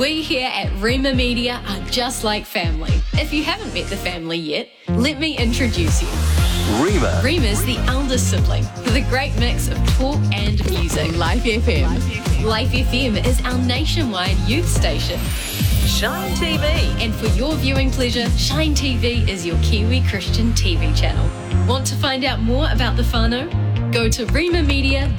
We here at Rima Media are just like family. If you haven't met the family yet, let me introduce you. Rima's the eldest sibling with a great mix of talk and music. Life FM. Life FM is our nationwide youth station. Shine TV. And for your viewing pleasure, Shine TV is your Kiwi Christian TV channel. Want to find out more about the whānau? Go to rimamedia.co.nz.